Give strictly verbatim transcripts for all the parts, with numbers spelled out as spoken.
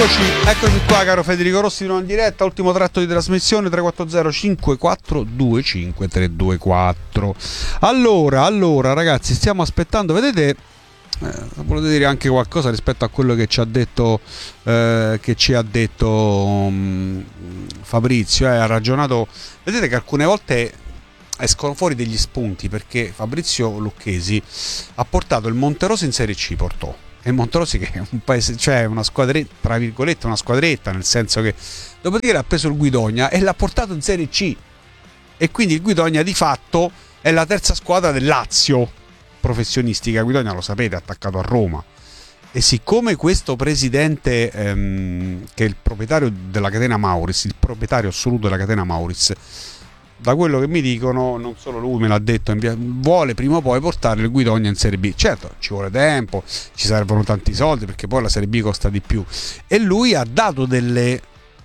Eccoci, eccoci qua caro Federico Rossi, in diretta, ultimo tratto di trasmissione, tre quattro zero cinque quattro due cinque tre due quattro. Allora, allora ragazzi, stiamo aspettando, vedete, eh, volete dire anche qualcosa rispetto a quello che ci ha detto, eh, che ci ha detto um, Fabrizio, eh, ha ragionato, vedete che alcune volte escono fuori degli spunti, perché Fabrizio Lucchesi ha portato il Monterosi in Serie C, portò. E Monterosi che è un paese, cioè una squadretta, tra virgolette, una squadretta, nel senso che dopodiché ha preso il Guidonia e l'ha portato in Serie C. E quindi il Guidonia di fatto è la terza squadra del Lazio professionistica. Guidonia, lo sapete, è attaccato a Roma. E siccome questo presidente, ehm, che è il proprietario della catena Mauriz, il proprietario assoluto della catena Mauriz, da quello che mi dicono, non solo lui me l'ha detto, vuole prima o poi portare il Guidonia in Serie B. Certo, ci vuole tempo, ci servono tanti soldi, perché poi la Serie B costa di più. E lui ha dato delle,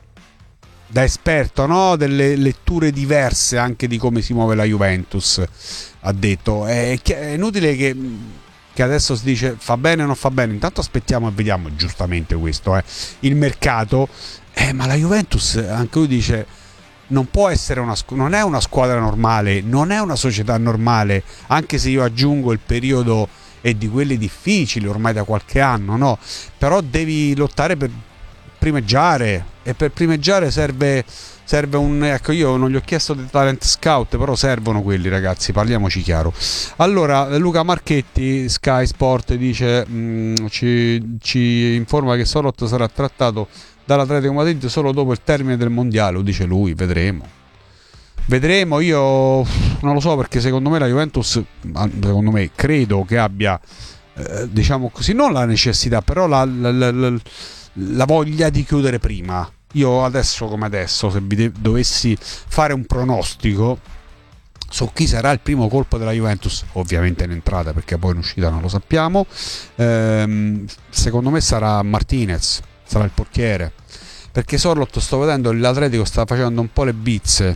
da esperto, no? Delle letture diverse anche di come si muove la Juventus. Ha detto, è, è inutile che, che adesso si dice fa bene o non fa bene, intanto aspettiamo e vediamo, giustamente questo, eh. Il mercato, eh, ma la Juventus, anche lui dice, non può essere una, non è una squadra normale, non è una società normale, anche se io aggiungo il periodo è di quelli difficili ormai da qualche anno, no? Però devi lottare per primeggiare, e per primeggiare serve, serve un, ecco, io non gli ho chiesto dei talent scout, però servono quelli, ragazzi, parliamoci chiaro. Allora, Luca Marchetti, Sky Sport, dice, mh, ci, ci informa che Sorloth sarà trattato dall'Atletico Madrid solo dopo il termine del mondiale, lo dice lui, vedremo. Vedremo, io non lo so, perché secondo me la Juventus, secondo me, credo che abbia, eh, diciamo così, non la necessità, però la, la, la, la, la voglia di chiudere prima. Io adesso come adesso, se vi de- dovessi fare un pronostico su chi sarà il primo colpo della Juventus, ovviamente in entrata, perché poi in uscita non lo sappiamo, ehm, secondo me sarà Martinez, sarà il portiere, perché Sorloth, sto vedendo, l'Atletico sta facendo un po' le bizze.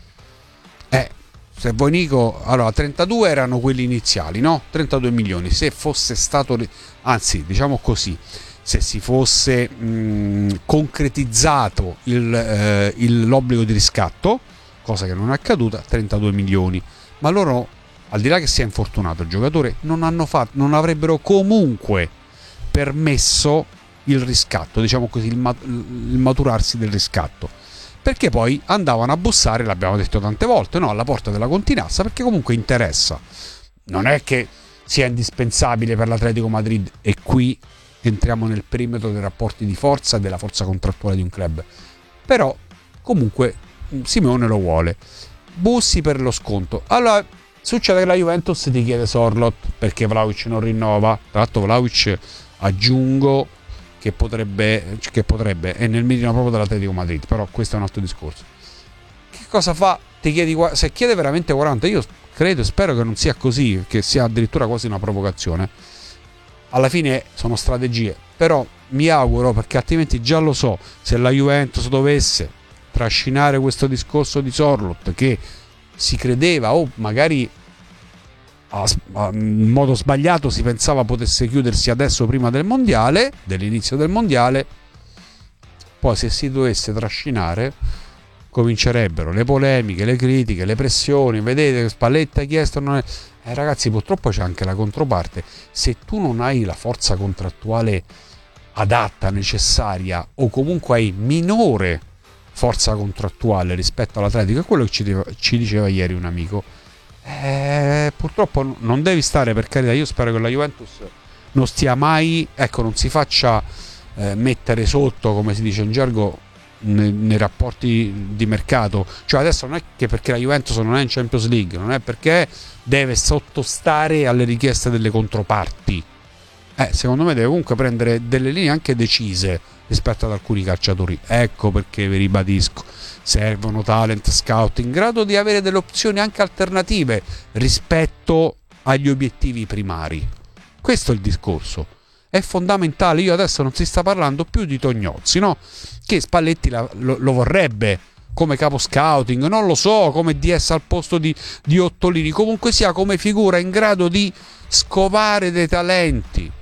Eh, se vuoi Nico, allora trentadue erano quelli iniziali, no? trentadue milioni, se fosse stato, anzi diciamo così, se si fosse mh, concretizzato il, eh, il, l'obbligo di riscatto, cosa che non è accaduta, trentadue milioni, ma loro, al di là che sia infortunato il giocatore, non hanno fatto, non avrebbero comunque permesso il riscatto, diciamo così, il, mat- il maturarsi del riscatto, perché poi andavano a bussare, l'abbiamo detto tante volte, no, alla porta della Continassa, perché comunque interessa, non è che sia indispensabile per l'Atletico Madrid, e qui entriamo nel perimetro dei rapporti di forza e della forza contrattuale di un club, però comunque Simeone lo vuole, bussi per lo sconto. Allora succede che la Juventus ti chiede Sorloth perché Vlahovic non rinnova. Tra l'altro Vlahovic, aggiungo, che potrebbe, che potrebbe è nel mirino proprio dell'Atletico Madrid, però questo è un altro discorso. Che cosa fa? Ti chiedi, se chiede veramente quaranta, io credo e spero che non sia così, che sia addirittura quasi una provocazione. Alla fine sono strategie, però mi auguro, perché altrimenti già lo so, se la Juventus dovesse trascinare questo discorso di Sorloth, che si credeva o magari in modo sbagliato si pensava potesse chiudersi adesso prima del mondiale, dell'inizio del mondiale, poi se si dovesse trascinare comincerebbero le polemiche, le critiche, le pressioni. Vedete, Spalletti ha chiesto, non è... eh, ragazzi, purtroppo c'è anche la controparte. Se tu non hai la forza contrattuale adatta, necessaria, o comunque hai minore forza contrattuale rispetto all'Atletico, è quello che ci, deve, ci diceva ieri un amico, eh, purtroppo non devi stare, per carità. Io spero che la Juventus non stia mai, ecco, non si faccia eh, mettere sotto, come si dice in gergo, nei, nei rapporti di mercato. Cioè adesso non è che perché la Juventus non è in Champions League, non è perché deve sottostare alle richieste delle controparti. Eh, secondo me deve comunque prendere delle linee anche decise rispetto ad alcuni calciatori. Ecco perché vi ribadisco, servono talent scout in grado di avere delle opzioni anche alternative rispetto agli obiettivi primari. Questo è il discorso, è fondamentale. Io adesso non si sta parlando più di Tognozzi, no? Che Spalletti la, lo, lo vorrebbe come capo scouting, non lo so, come D S al posto di, di Ottolini, comunque sia come figura in grado di scovare dei talenti.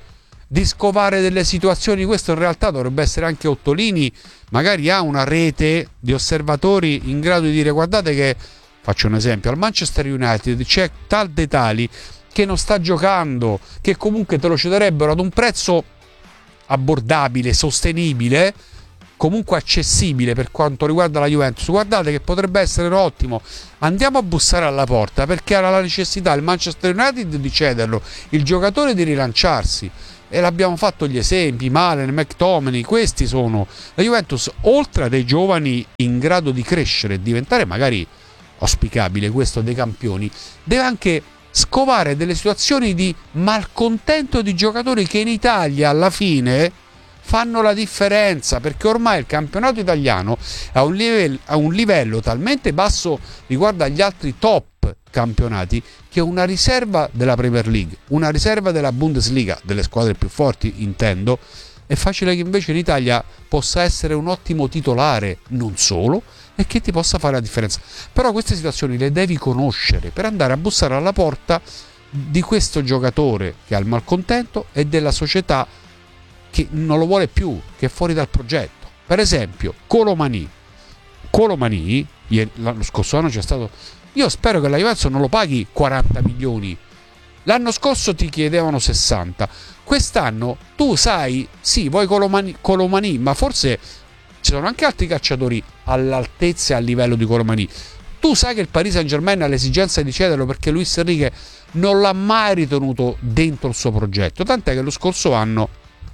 di scovare delle situazioni. Questo in realtà dovrebbe essere anche Ottolini, magari ha una rete di osservatori in grado di dire: guardate che, faccio un esempio, al Manchester United c'è tal dei tali che non sta giocando, che comunque te lo cederebbero ad un prezzo abbordabile, sostenibile, comunque accessibile per quanto riguarda la Juventus. Guardate che potrebbe essere ottimo, andiamo a bussare alla porta, perché ha la necessità il Manchester United di cederlo, il giocatore di rilanciarsi, e l'abbiamo fatto gli esempi, Malen, McTominay, questi sono. La Juventus, oltre a dei giovani in grado di crescere e diventare magari auspicabile questo dei campioni, deve anche scovare delle situazioni di malcontento di giocatori che in Italia alla fine fanno la differenza, perché ormai il campionato italiano ha un livello, ha un livello talmente basso riguardo agli altri top campionati, che è una riserva della Premier League, una riserva della Bundesliga, delle squadre più forti intendo. È facile che invece in Italia possa essere un ottimo titolare, non solo, e che ti possa fare la differenza. Però queste situazioni le devi conoscere per andare a bussare alla porta di questo giocatore che ha il malcontento e della società che non lo vuole più, che è fuori dal progetto. Per esempio Colomani Colomani l'anno scorso anno c'è stato, io spero che la Juventus non lo paghi quaranta milioni, l'anno scorso ti chiedevano sessanta, quest'anno tu sai, sì, vuoi Colomani, Colomani, ma forse ci sono anche altri calciatori all'altezza e a livello di Colomani. Tu sai che il Paris Saint-Germain ha l'esigenza di cederlo perché Luis Enrique non l'ha mai ritenuto dentro il suo progetto, tant'è che lo scorso anno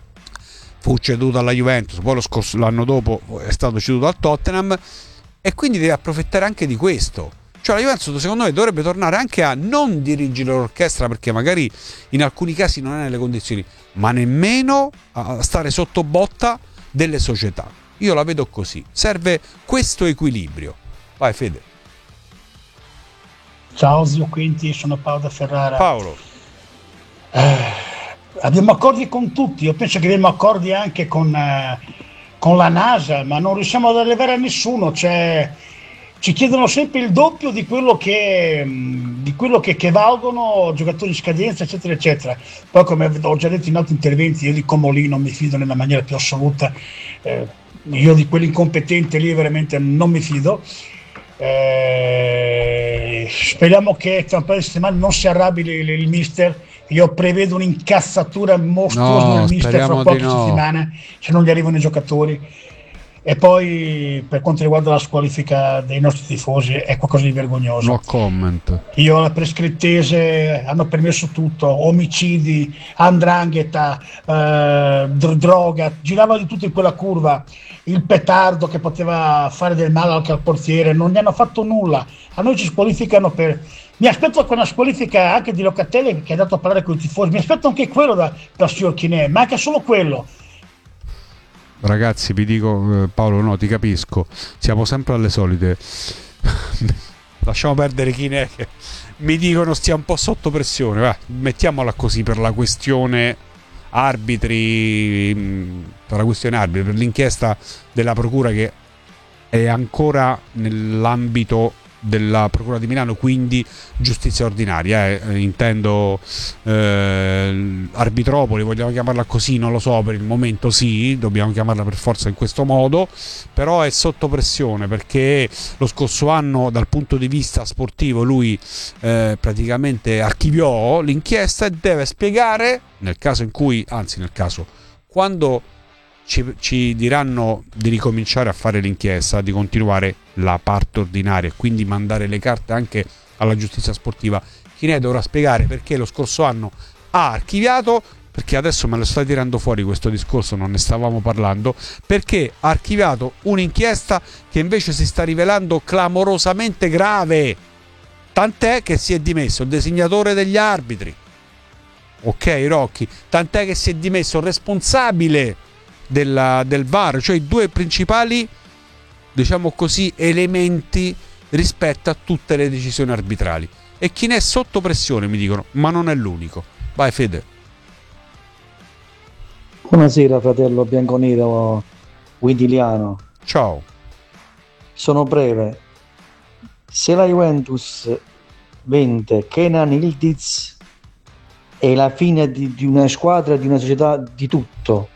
fu ceduto alla Juventus, poi lo scorso, l'anno dopo è stato ceduto al Tottenham, e quindi deve approfittare anche di questo. Cioè la Juventus secondo me dovrebbe tornare anche a non dirigere l'orchestra, perché magari in alcuni casi non è nelle condizioni, ma nemmeno a stare sotto botta delle società. Io la vedo così, serve questo equilibrio. Vai Fede. Ciao zio Quinti, sono Paolo da Ferrara. Paolo. Eh, abbiamo accordi con tutti, io penso che abbiamo accordi anche con, eh, con la NASA, ma non riusciamo ad arrivare a nessuno. Cioè, ci chiedono sempre il doppio di quello che, di quello che, che valgono giocatori in scadenza, eccetera, eccetera. Poi, come ho già detto in altri interventi, io di Comolli non mi fido nella maniera più assoluta. Eh, io di quell'incompetente lì veramente non mi fido. Eh, speriamo che tra un paio di settimane non si arrabbi il, il mister. Io prevedo un'incazzatura mostruosa No, nel mister fra poche no. settimane se non gli arrivano i giocatori. E poi per quanto riguarda la squalifica dei nostri tifosi è qualcosa di vergognoso. No comment. Io la prescrittese hanno permesso tutto, omicidi, 'ndrangheta, eh, droga, girava di tutto in quella curva, il petardo che poteva fare del male anche al portiere, non gli hanno fatto nulla. A noi ci squalificano per... Mi aspetto che una squalifica anche di Locatelli, che è andato a parlare con i tifosi, mi aspetto anche quello da, da signor Chinè, ma anche solo quello. Ragazzi, vi dico, eh, Paolo, no, ti capisco, siamo sempre alle solite. Lasciamo perdere Chinè, che mi dicono stia un po' sotto pressione. Va, mettiamola così, per la questione arbitri, per la questione arbitri, per l'inchiesta della procura che è ancora nell'ambito della Procura di Milano, quindi giustizia ordinaria, eh, intendo eh, arbitropoli, vogliamo chiamarla così, non lo so, per il momento sì, dobbiamo chiamarla per forza in questo modo, però è sotto pressione perché lo scorso anno dal punto di vista sportivo lui eh, praticamente archiviò l'inchiesta e deve spiegare, nel caso in cui, anzi nel caso, quando Ci, ci diranno di ricominciare a fare l'inchiesta, di continuare la parte ordinaria e quindi mandare le carte anche alla giustizia sportiva, Chinè dovrà spiegare perché lo scorso anno ha archiviato, perché adesso me lo stai tirando fuori questo discorso, non ne stavamo parlando, perché ha archiviato un'inchiesta che invece si sta rivelando clamorosamente grave, tant'è che si è dimesso il designatore degli arbitri, ok Rocchi, tant'è che si è dimesso il responsabile Della, del V A R, cioè i due principali, diciamo così, elementi rispetto a tutte le decisioni arbitrali. E chi ne è sotto pressione, mi dicono, ma non è l'unico. Vai Fede. Buonasera fratello bianconero Guidiliano. Ciao. Sono breve. Se la Juventus vende Kenan Yildiz è la fine di, di una squadra, di una società, di tutto.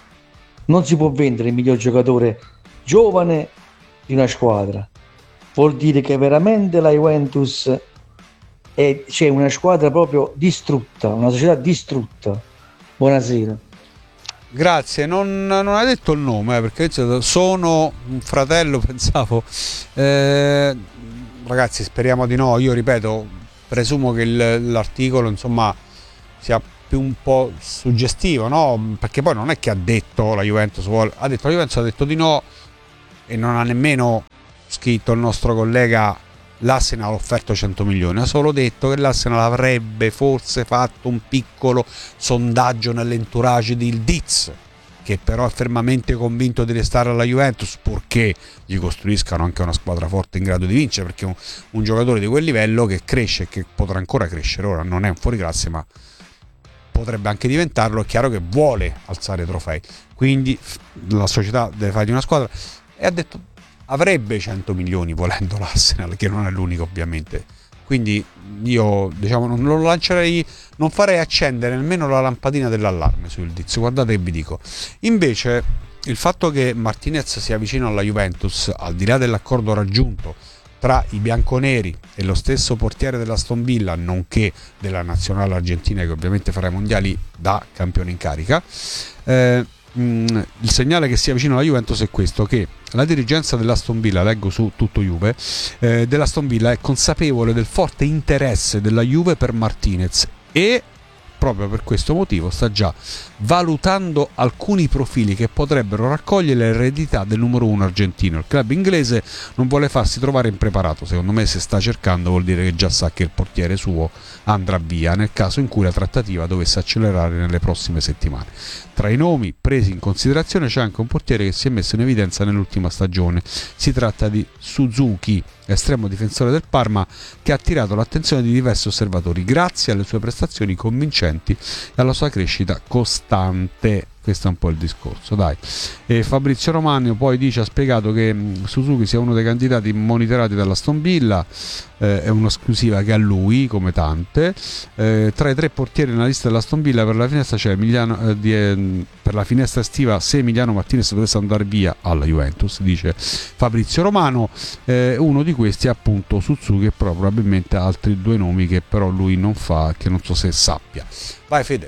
Non si può vendere il miglior giocatore giovane di una squadra. Vuol dire che veramente la Juventus è, c'è una squadra proprio distrutta, una società distrutta. Buonasera. Grazie, non, non hai detto il nome, eh, perché sono un fratello, pensavo. Eh, ragazzi, speriamo di no. Io ripeto, presumo che il, l'articolo, insomma, sia più un po' suggestivo, no? Perché poi non è che ha detto la Juventus vuole, ha detto la Juventus ha detto di no, e non ha nemmeno scritto il nostro collega l'Arsenal ha offerto cento milioni, ha solo detto che l'Arsenal avrebbe forse fatto un piccolo sondaggio nell'entourage di Ildiz, che però è fermamente convinto di restare alla Juventus, purché gli costruiscano anche una squadra forte in grado di vincere, perché un, un giocatore di quel livello che cresce e che potrà ancora crescere, ora non è un fuoriclasse ma potrebbe anche diventarlo, è chiaro che vuole alzare i trofei, quindi la società deve fare di una squadra, e ha detto avrebbe cento milioni volendo l'Arsenal, che non è l'unico ovviamente, quindi io diciamo non lo lancerei, non farei accendere nemmeno la lampadina dell'allarme sul Diz, guardate che vi dico. Invece il fatto che Martinez sia vicino alla Juventus, al di là dell'accordo raggiunto tra i bianconeri e lo stesso portiere dell'Aston Villa, nonché della nazionale argentina che ovviamente farà i mondiali da campione in carica, eh, mh, il segnale che sia vicino alla Juventus è questo, che la dirigenza dell'Aston Villa, leggo su Tutto Juve, eh, dell'Aston Villa è consapevole del forte interesse della Juve per Martinez e proprio per questo motivo sta già valutando alcuni profili che potrebbero raccogliere l'eredità del numero uno argentino. Il club inglese non vuole farsi trovare impreparato, secondo me se sta cercando vuol dire che già sa che il portiere suo andrà via nel caso in cui la trattativa dovesse accelerare nelle prossime settimane. Tra i nomi presi in considerazione c'è anche un portiere che si è messo in evidenza nell'ultima stagione, si tratta di Suzuki, estremo difensore del Parma, che ha attirato l'attenzione di diversi osservatori grazie alle sue prestazioni convincenti e alla sua crescita costante. Questo è un po' il discorso, dai. E Fabrizio Romano poi dice, ha spiegato che Suzuki sia uno dei candidati monitorati dall'Aston Villa, eh, è un'esclusiva che ha lui, come tante. Eh, tra i tre portieri nella lista dell'Aston Villa per la finestra c'è Emiliano, eh, di, eh, per la finestra estiva, se Emiliano Martinez dovesse andare via alla Juventus, dice Fabrizio Romano. Eh, uno di questi è appunto Suzuki e probabilmente altri due nomi che però lui non fa, che non so se sappia. Vai Fede.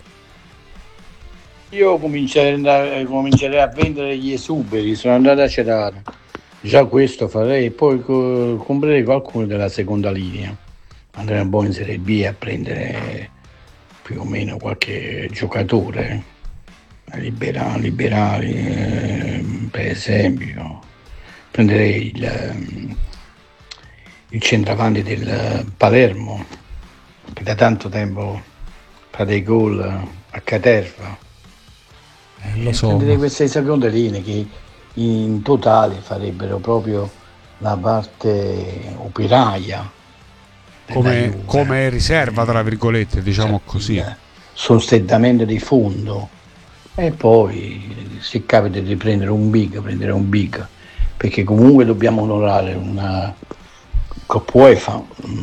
Io comincerei, comincerei a vendere gli esuberi, sono andato a cerare. Già questo farei, poi co- comprerei qualcuno della seconda linea. Andrei un po' in Serie B a prendere più o meno qualche giocatore, liberali, liberali eh, per esempio. Prenderei il, il centravanti del Palermo, che da tanto tempo fa dei gol a caterva. Lo so. Prenderei queste seconde linee che in totale farebbero proprio la parte operaia come, come riserva tra virgolette, diciamo così, sostentamento di fondo, e poi se capita di prendere un big prendere un big perché comunque dobbiamo onorare una Coppa UEFA,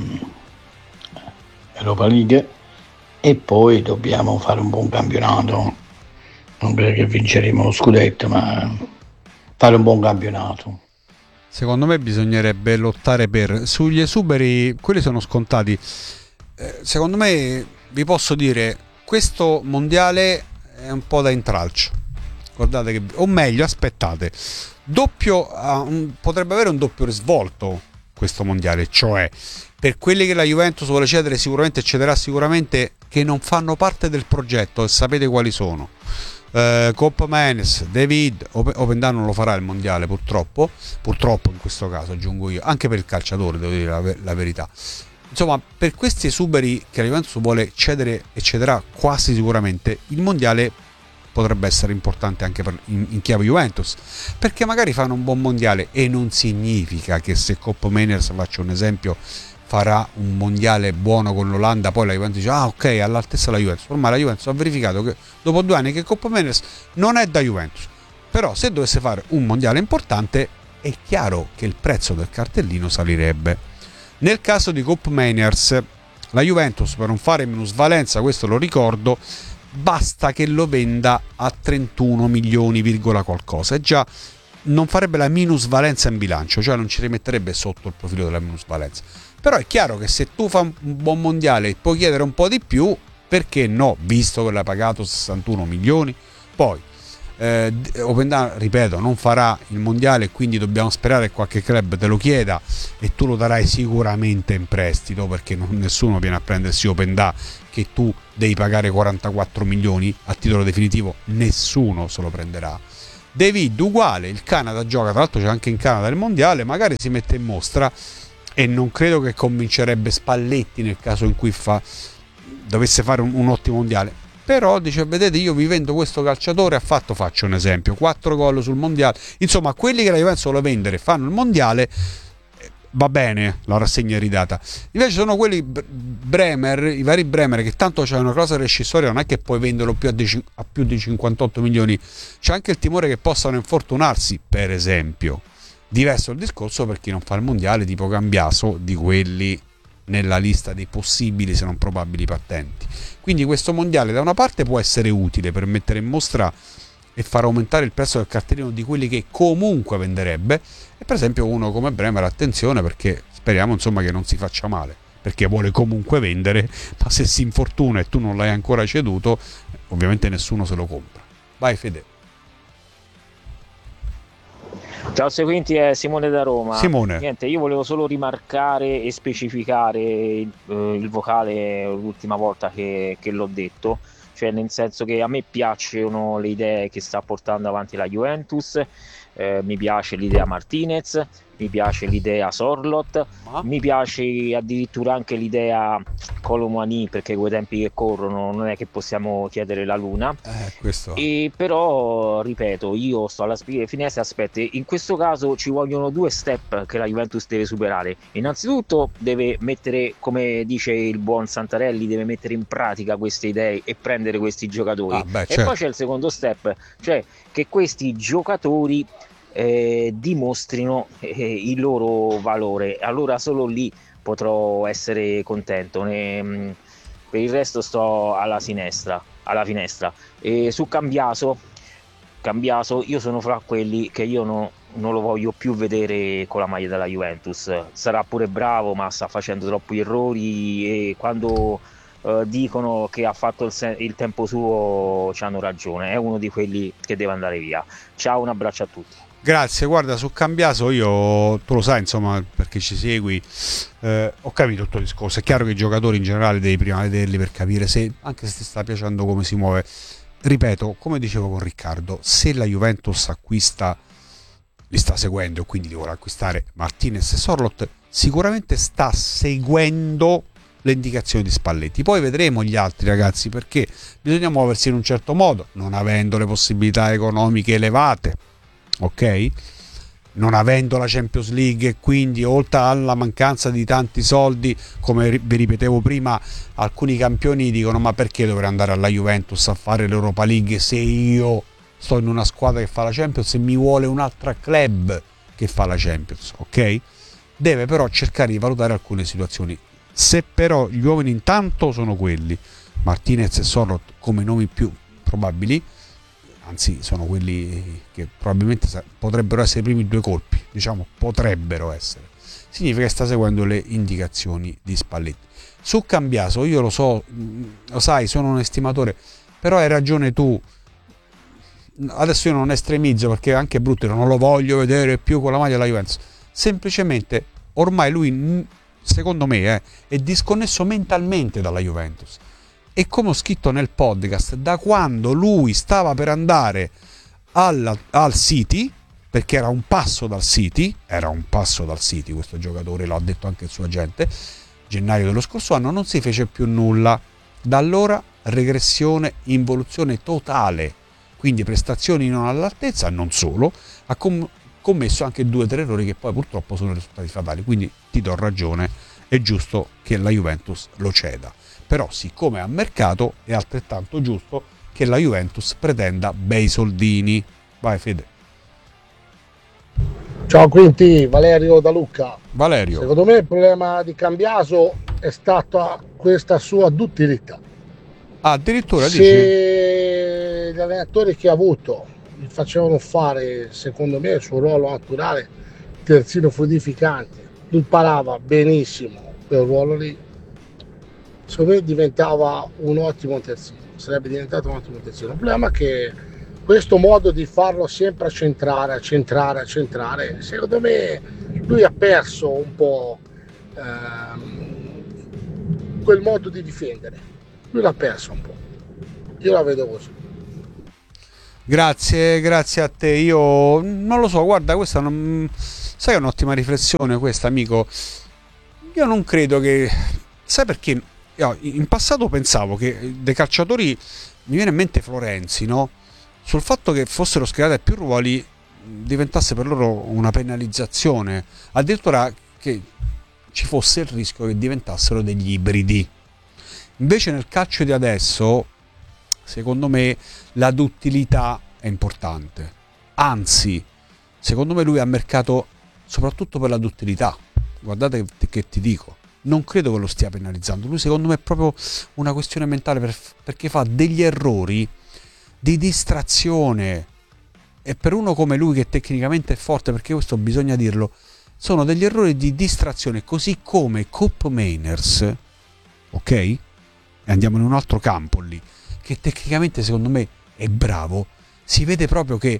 Europa League, e poi dobbiamo fare un buon campionato. Non credo che vinceremo lo scudetto, ma fare un buon campionato. Secondo me bisognerebbe lottare per, sugli esuberi, quelli sono scontati. Eh, secondo me vi posso dire, questo mondiale è un po' da intralcio. Guardate che, o meglio, aspettate, doppio, uh, un, potrebbe avere un doppio risvolto questo mondiale, cioè per quelli che la Juventus vuole cedere sicuramente cederà sicuramente, che non fanno parte del progetto, e sapete quali sono. Uh, Coppa Menes, David, Openda non lo farà il mondiale purtroppo, purtroppo in questo caso aggiungo io, anche per il calciatore devo dire la, la verità. Insomma, per questi esuberi che la Juventus vuole cedere e cederà quasi sicuramente, il mondiale potrebbe essere importante anche per, in, in chiave Juventus, perché magari fanno un buon mondiale, e non significa che se Coppa Meners, faccio un esempio, farà un mondiale buono con l'Olanda, poi la Juventus dice ah ok, all'altezza della Juventus. Ormai la Juventus ha verificato che dopo due anni che Coppa Meners non è da Juventus, però se dovesse fare un mondiale importante è chiaro che il prezzo del cartellino salirebbe. Nel caso di Coppa Meners La Juventus, per non fare minusvalenza, questo lo ricordo, basta che lo venda a trentuno milioni virgola qualcosa, e già non farebbe la minusvalenza in bilancio, cioè non ci rimetterebbe sotto il profilo della minusvalenza. Però è chiaro che se tu fai un buon mondiale e puoi chiedere un po' di più, perché no, visto che l'hai pagato sessantuno milioni? Poi eh, Openda, ripeto, non farà il mondiale, quindi dobbiamo sperare che qualche club te lo chieda e tu lo darai sicuramente in prestito, perché non, nessuno viene a prendersi Openda che tu devi pagare quarantaquattro milioni a titolo definitivo, nessuno se lo prenderà. David uguale, il Canada gioca, tra l'altro c'è anche in Canada il mondiale, magari si mette in mostra, e non credo che convincerebbe Spalletti nel caso in cui fa, dovesse fare un, un ottimo mondiale. Però dice: vedete, io vi vendo questo calciatore, ha fatto, faccio un esempio, quattro gol sul mondiale. Insomma, quelli che la Juventus vuole vendere fanno il mondiale, va bene, la rassegna è ridata. Invece sono quelli Bremer, i vari Bremer, che tanto c'è una cosa rescissoria, non è che puoi venderlo più a, di, a più di cinquantotto milioni. C'è anche il timore che possano infortunarsi, per esempio. Diverso il discorso per chi non fa il mondiale, tipo Cambiaso, di quelli nella lista dei possibili se non probabili partenti. Quindi questo mondiale da una parte può essere utile per mettere in mostra e far aumentare il prezzo del cartellino di quelli che comunque venderebbe, e per esempio uno come Bremer, attenzione, perché speriamo insomma che non si faccia male, perché vuole comunque vendere, ma se si infortuna e tu non l'hai ancora ceduto, ovviamente nessuno se lo compra. Vai Fede. Ciao seguenti, è Simone da Roma. Simone. Niente, io volevo solo rimarcare e specificare il, eh, il vocale l'ultima volta che, che l'ho detto, cioè nel senso che a me piacciono le idee che sta portando avanti la Juventus, eh, mi piace l'idea Martinez, mi piace l'idea Sorloth, Ma? mi piace addirittura anche l'idea Colomani, perché con i tempi che corrono non è che possiamo chiedere la luna. Eh, questo. E però, ripeto, io sto alla spie- finestra, aspetta, in questo caso ci vogliono due step che la Juventus deve superare. Innanzitutto deve mettere, come dice il buon Santarelli, deve mettere in pratica queste idee e prendere questi giocatori. Ah, beh, e certo. poi c'è il secondo step, cioè che questi giocatori eh, dimostrino eh, il loro valore. Allora solo lì potrò essere contento. Ne, mh, per il resto sto alla finestra, alla finestra. E su Cambiaso, Cambiaso, io sono fra quelli che io no, non lo voglio più vedere con la maglia della Juventus. Sarà pure bravo, ma sta facendo troppi errori, e quando eh, dicono che ha fatto il, se- il tempo suo c'hanno ragione. È uno di quelli che deve andare via. Ciao, un abbraccio a tutti. Grazie, guarda, su Cambiaso io, tu lo sai insomma, perché ci segui, eh, ho capito tutto il discorso. È chiaro che i giocatori in generale devi prima vederli per capire se, anche se ti sta piacendo come si muove. Ripeto, come dicevo con Riccardo, se la Juventus acquista, li sta seguendo e quindi li vuole acquistare Martinez e Sorloth, sicuramente sta seguendo le indicazioni di Spalletti. Poi vedremo gli altri, ragazzi, perché bisogna muoversi in un certo modo, non avendo le possibilità economiche elevate, ok? Non avendo la Champions League, e quindi oltre alla mancanza di tanti soldi, come vi ripetevo prima, alcuni campioni dicono: ma perché dovrei andare alla Juventus a fare l'Europa League se io sto in una squadra che fa la Champions e mi vuole un'altra club che fa la Champions, ok? Deve però cercare di valutare alcune situazioni. Se però gli uomini intanto sono quelli, Martinez e Sorloth come nomi più probabili, anzi sono quelli che probabilmente potrebbero essere i primi due colpi, diciamo potrebbero essere, significa che sta seguendo le indicazioni di Spalletti. Su Cambiaso io lo so, lo sai, sono un estimatore, però hai ragione tu, adesso io non estremizzo perché è anche brutto, non lo voglio vedere più con la maglia della Juventus, semplicemente ormai lui, secondo me, eh, è disconnesso mentalmente dalla Juventus. E come ho scritto nel podcast, da quando lui stava per andare alla, al City, perché era un passo dal City, era un passo dal City questo giocatore, l'ha detto anche il suo agente, gennaio dello scorso anno, non si fece più nulla. Da allora regressione, involuzione totale, quindi prestazioni non all'altezza, non solo, ha com- commesso anche due o tre errori che poi purtroppo sono risultati fatali, quindi ti do ragione, è giusto che la Juventus lo ceda. Però siccome a mercato è altrettanto giusto che la Juventus pretenda bei soldini. Vai Fede. Ciao Quinti, Valerio da Lucca. Valerio. Secondo me il problema di Cambiaso è stata questa sua duttilità. Ah, addirittura Se dici? gli allenatori che ha avuto gli facevano fare, secondo me, il suo ruolo naturale, terzino fluidificante, lui parava benissimo quel ruolo lì, secondo me diventava un ottimo terzino, sarebbe diventato un ottimo terzino. Il problema è che questo modo di farlo sempre a centrare, a centrare, a centrare, secondo me lui ha perso un po' ehm, quel modo di difendere. Lui l'ha perso un po', io la vedo così. Grazie, grazie a te. Io non lo so, guarda, questa non... sai, è un'ottima riflessione questa, amico. Io non credo che... Sai perché? Io in passato pensavo che dei calciatori, mi viene in mente Florenzi, no? Sul fatto che fossero schierati a più ruoli diventasse per loro una penalizzazione, addirittura che ci fosse il rischio che diventassero degli ibridi. Invece nel calcio di adesso, secondo me, la duttilità è importante. Anzi, secondo me lui ha mercato soprattutto per la duttilità. Guardate che, che ti dico, non credo che lo stia penalizzando. Lui secondo me è proprio una questione mentale, per, perché fa degli errori di distrazione. E per uno come lui, che tecnicamente è forte, perché questo bisogna dirlo, sono degli errori di distrazione, così come Koop Meiners, ok? E andiamo in un altro campo lì, che tecnicamente secondo me è bravo, si vede proprio che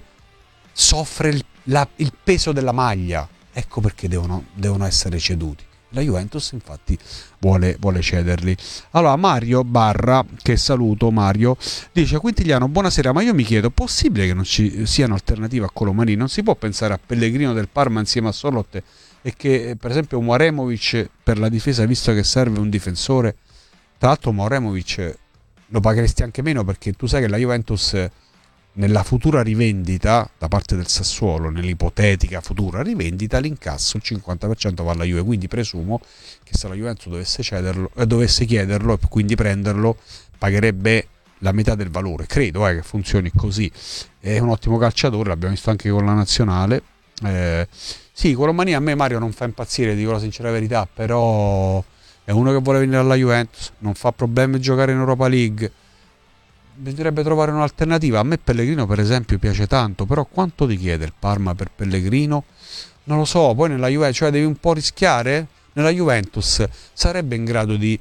soffre il, la, il peso della maglia, ecco perché devono, devono essere ceduti. La Juventus infatti vuole, vuole cederli. Allora Mario Barra, che saluto Mario, dice: Quintigliano, buonasera, ma io mi chiedo, possibile che non ci siano alternative a Colomani? Non si può pensare a Pellegrino del Parma insieme a Sorloth e che per esempio Mouremovic per la difesa, visto che serve un difensore? Tra l'altro Mouremovic lo pagheresti anche meno, perché tu sai che la Juventus nella futura rivendita da parte del Sassuolo, nell'ipotetica futura rivendita, l'incasso il cinquanta per cento va alla Juve, quindi presumo che se la Juventus dovesse cederlo, eh, dovesse chiederlo e quindi prenderlo, pagherebbe la metà del valore. Credo eh, che funzioni così. È un ottimo calciatore, l'abbiamo visto anche con la nazionale. Eh, sì, Colomani a me, Mario, non fa impazzire, dico la sincera verità, però è uno che vuole venire alla Juventus, non fa problemi giocare in Europa League. Bisognerebbe trovare un'alternativa. A me Pellegrino per esempio piace tanto, però quanto ti chiede il Parma per Pellegrino? Non lo so. Poi nella Juventus, cioè devi un po' rischiare. Nella Juventus sarebbe in grado di,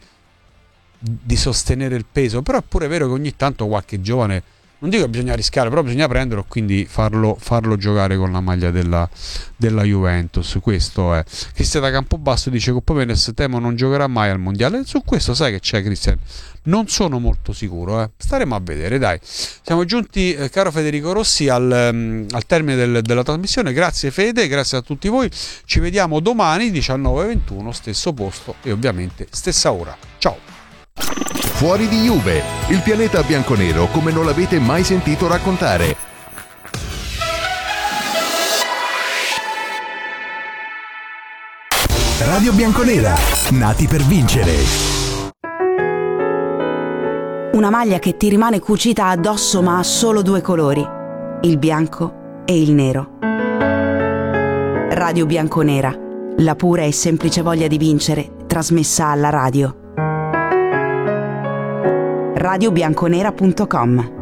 di sostenere il peso, però è pure vero che ogni tanto qualche giovane, non dico che bisogna rischiare, però bisogna prenderlo, quindi farlo, farlo giocare con la maglia della, della Juventus. Questo è. Cristian da Campobasso dice: Koop Meiners temo non giocherà mai al mondiale. Su questo sai che c'è, Cristian? Non sono molto sicuro, eh. Staremo a vedere, dai. Siamo giunti, eh, caro Federico Rossi, al, um, al termine del, della trasmissione. Grazie Fede, grazie a tutti voi. Ci vediamo domani diciannove e ventuno, stesso posto e ovviamente stessa ora. Ciao. Fuori di Juve, il pianeta bianconero come non l'avete mai sentito raccontare. Radio Bianconera, nati per vincere. Una maglia che ti rimane cucita addosso ma ha solo due colori, il bianco e il nero. Radio Bianconera, la pura e semplice voglia di vincere, trasmessa alla radio. radio bianconera punto com